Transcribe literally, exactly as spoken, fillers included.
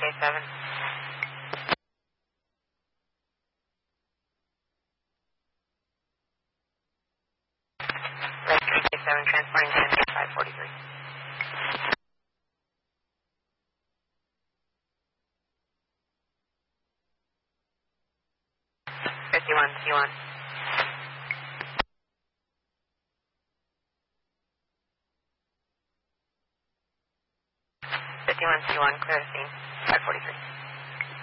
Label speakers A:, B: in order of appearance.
A: twenty-seven. Red twenty-seven, transporting to five forty-three. fifty-one, Q one. fifty-one, Q one, clear the scene, five forty-three.